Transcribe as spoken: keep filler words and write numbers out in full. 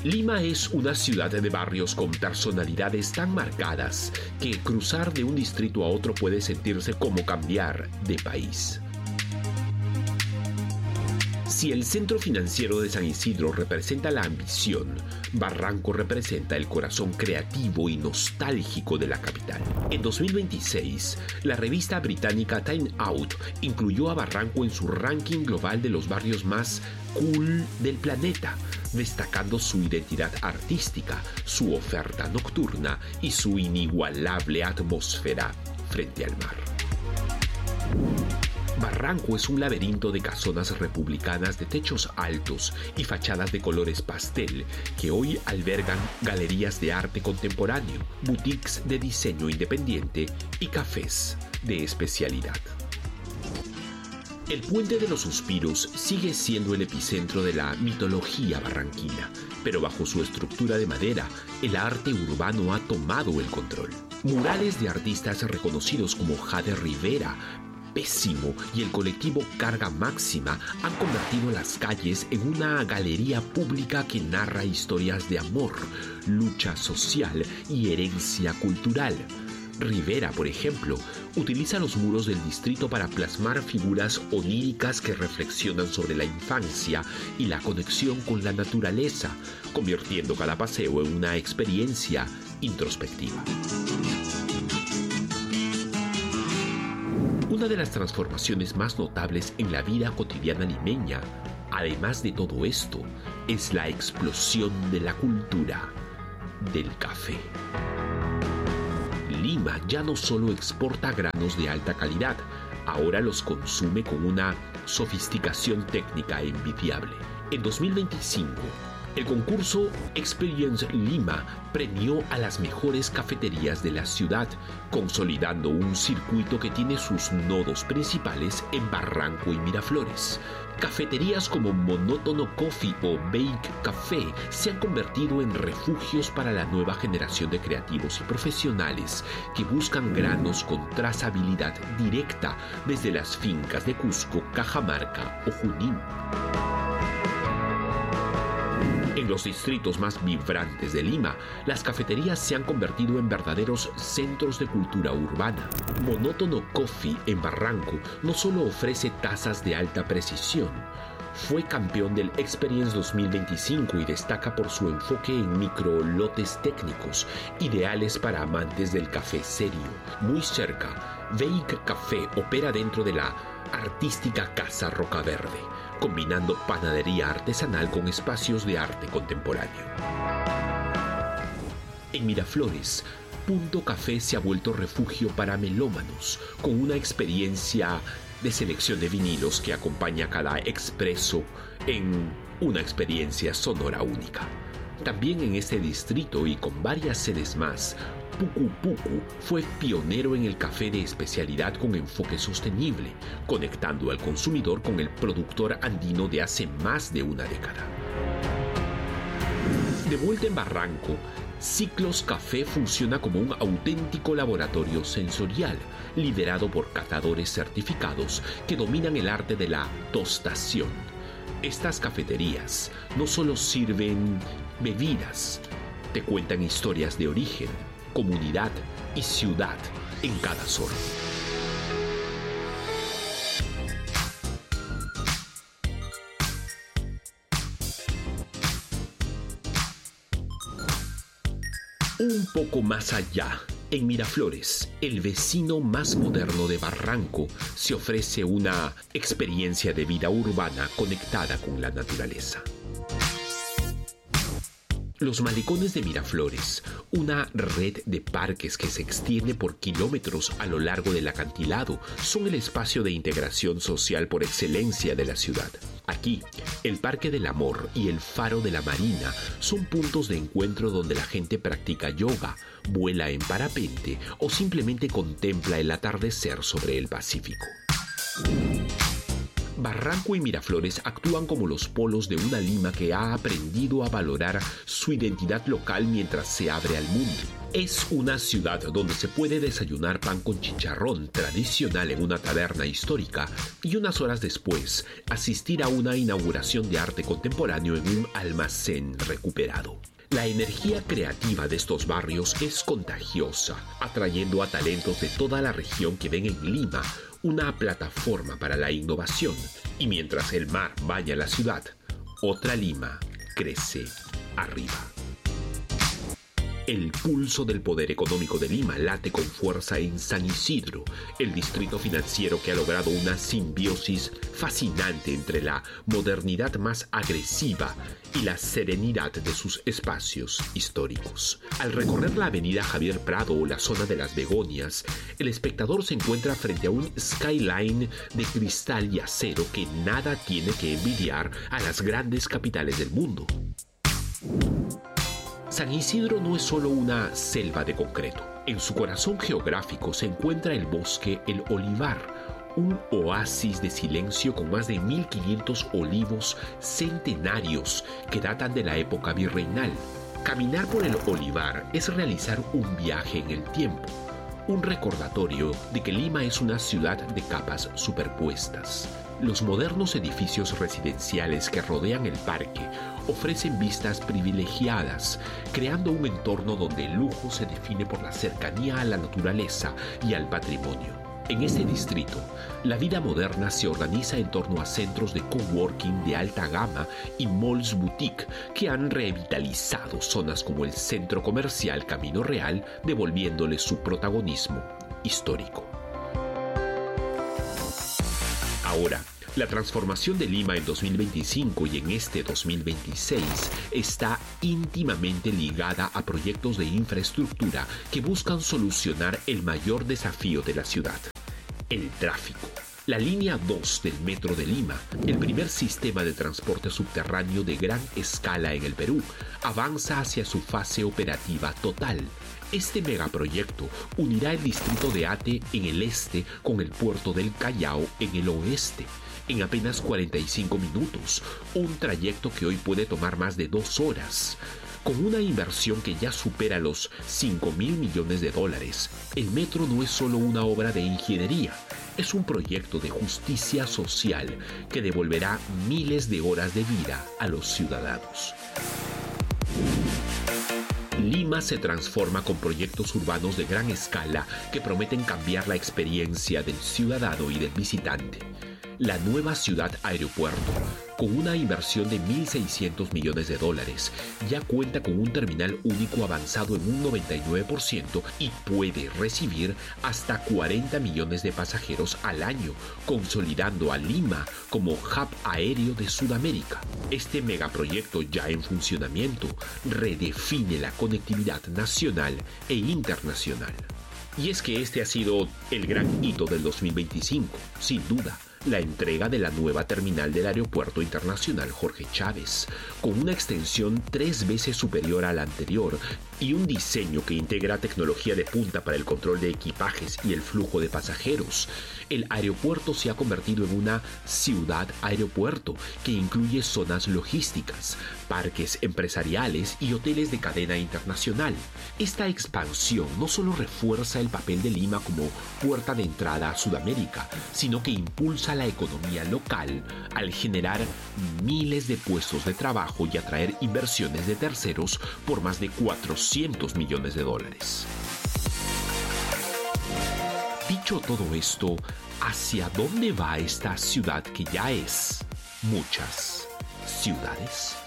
Lima es una ciudad de barrios con personalidades tan marcadas que cruzar de un distrito a otro puede sentirse como cambiar de país. Si el centro financiero de San Isidro representa la ambición, Barranco representa el corazón creativo y nostálgico de la capital. En dos mil veintiséis, la revista británica Time Out incluyó a Barranco en su ranking global de los barrios más cool del planeta, destacando su identidad artística, su oferta nocturna y su inigualable atmósfera frente al mar. Barranco es un laberinto de casonas republicanas de techos altos y fachadas de colores pastel que hoy albergan galerías de arte contemporáneo, boutiques de diseño independiente y cafés de especialidad. El Puente de los Suspiros sigue siendo el epicentro de la mitología barranquina, pero bajo su estructura de madera, el arte urbano ha tomado el control. Murales de artistas reconocidos como Jade Rivera, Pésimo y el colectivo Carga Máxima han convertido las calles en una galería pública que narra historias de amor, lucha social y herencia cultural. Rivera, por ejemplo, utiliza los muros del distrito para plasmar figuras oníricas que reflexionan sobre la infancia y la conexión con la naturaleza, convirtiendo cada paseo en una experiencia introspectiva. Una de las transformaciones más notables en la vida cotidiana limeña, además de todo esto, es la explosión de la cultura del café. Lima ya no solo exporta granos de alta calidad, ahora los consume con una sofisticación técnica envidiable. En dos mil veinticinco, el concurso Experience Lima premió a las mejores cafeterías de la ciudad, consolidando un circuito que tiene sus nodos principales en Barranco y Miraflores. Cafeterías como Monótono Coffee o Bake Café se han convertido en refugios para la nueva generación de creativos y profesionales que buscan granos con trazabilidad directa desde las fincas de Cusco, Cajamarca o Junín. En los distritos más vibrantes de Lima, las cafeterías se han convertido en verdaderos centros de cultura urbana. Monótono Coffee en Barranco no solo ofrece tazas de alta precisión, fue campeón del Experience dos mil veinticinco y destaca por su enfoque en microlotes técnicos, ideales para amantes del café serio. Muy cerca, Bake Café opera dentro de la artística Casa Rocaverde, combinando panadería artesanal con espacios de arte contemporáneo. En Miraflores, Punto Café se ha vuelto refugio para melómanos, con una experiencia de selección de vinilos que acompaña cada expreso en una experiencia sonora única. También en este distrito y con varias sedes más, Pucu Pucu fue pionero en el café de especialidad con enfoque sostenible, conectando al consumidor con el productor andino de hace más de una década. De vuelta en Barranco, Ciclos Café funciona como un auténtico laboratorio sensorial, liderado por catadores certificados que dominan el arte de la tostación. Estas cafeterías no solo sirven bebidas, te cuentan historias de origen, comunidad y ciudad en cada sorbo. Un poco más allá, en Miraflores, el vecino más moderno de Barranco, se ofrece una experiencia de vida urbana conectada con la naturaleza. Los Malecones de Miraflores, una red de parques que se extiende por kilómetros a lo largo del acantilado, son el espacio de integración social por excelencia de la ciudad. Aquí, el Parque del Amor y el Faro de la Marina son puntos de encuentro donde la gente practica yoga, vuela en parapente o simplemente contempla el atardecer sobre el Pacífico. Barranco y Miraflores actúan como los polos de una Lima que ha aprendido a valorar su identidad local mientras se abre al mundo. Es una ciudad donde se puede desayunar pan con chicharrón tradicional en una taberna histórica y unas horas después asistir a una inauguración de arte contemporáneo en un almacén recuperado. La energía creativa de estos barrios es contagiosa, atrayendo a talentos de toda la región que ven en Lima una plataforma para la innovación. Y mientras el mar baña la ciudad, otra Lima crece arriba. El pulso del poder económico de Lima late con fuerza en San Isidro, el distrito financiero que ha logrado una simbiosis fascinante entre la modernidad más agresiva y la serenidad de sus espacios históricos. Al recorrer la avenida Javier Prado o la zona de las Begonias, el espectador se encuentra frente a un skyline de cristal y acero que nada tiene que envidiar a las grandes capitales del mundo. San Isidro no es solo una selva de concreto. En su corazón geográfico se encuentra el bosque El Olivar, un oasis de silencio con más de mil quinientos olivos centenarios que datan de la época virreinal. Caminar por el olivar es realizar un viaje en el tiempo, un recordatorio de que Lima es una ciudad de capas superpuestas. Los modernos edificios residenciales que rodean el parque ofrecen vistas privilegiadas, creando un entorno donde el lujo se define por la cercanía a la naturaleza y al patrimonio. En este distrito, la vida moderna se organiza en torno a centros de coworking de alta gama y malls boutique que han revitalizado zonas como el centro comercial Camino Real, devolviéndole su protagonismo histórico. Ahora, la transformación de Lima en dos mil veinticinco y en este dos mil veintiséis está íntimamente ligada a proyectos de infraestructura que buscan solucionar el mayor desafío de la ciudad: el tráfico. La línea dos del Metro de Lima, el primer sistema de transporte subterráneo de gran escala en el Perú, avanza hacia su fase operativa total. Este megaproyecto unirá el distrito de Ate en el este con el puerto del Callao en el oeste, en apenas cuarenta y cinco minutos, un trayecto que hoy puede tomar más de dos horas. Con una inversión que ya supera los cinco mil millones de dólares, el metro no es solo una obra de ingeniería, es un proyecto de justicia social que devolverá miles de horas de vida a los ciudadanos. Lima se transforma con proyectos urbanos de gran escala que prometen cambiar la experiencia del ciudadano y del visitante. La nueva ciudad aeropuerto, con una inversión de mil seiscientos millones de dólares, ya cuenta con un terminal único avanzado en un noventa y nueve por ciento y puede recibir hasta cuarenta millones de pasajeros al año, consolidando a Lima como hub aéreo de Sudamérica. Este megaproyecto ya en funcionamiento redefine la conectividad nacional e internacional. Y es que este ha sido el gran hito del dos mil veinticinco, sin duda. La entrega de la nueva terminal del Aeropuerto Internacional Jorge Chávez, con una extensión tres veces superior a la anterior y un diseño que integra tecnología de punta para el control de equipajes y el flujo de pasajeros. El aeropuerto se ha convertido en una ciudad-aeropuerto que incluye zonas logísticas, parques empresariales y hoteles de cadena internacional. Esta expansión no solo refuerza el papel de Lima como puerta de entrada a Sudamérica, sino que impulsa la economía local al generar miles de puestos de trabajo y atraer inversiones de terceros por más de cuatrocientos millones de dólares. Dicho todo esto, ¿hacia dónde va esta ciudad que ya es muchas ciudades?